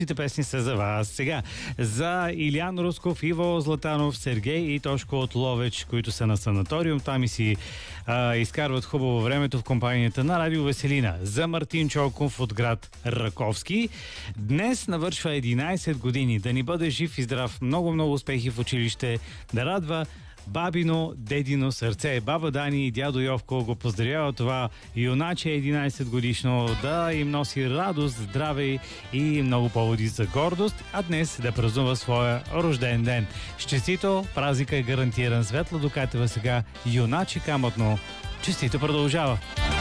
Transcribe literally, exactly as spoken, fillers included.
Те песни са за вас. Сега за Илян Русков, Иво Златанов, Сергей и Тошко от Ловеч, които са на санаториум. Там и си а, изкарват хубаво времето в компанията на Радио Веселина. За Мартин Чолков от град Раковски. Днес навършва единайсет години. Да ни бъде жив и здрав. Много-много успехи в училище. Да радва бабино, дедино сърце. Баба Дани и дядо Йовко го поздравява това юначе единайсет годишно, да им носи радост, здраве и много поводи за гордост, а днес да празнува своя рожден ден. Честито, празника е гарантиран. Светла Докатева сега, юначе камътно. Честито продължава.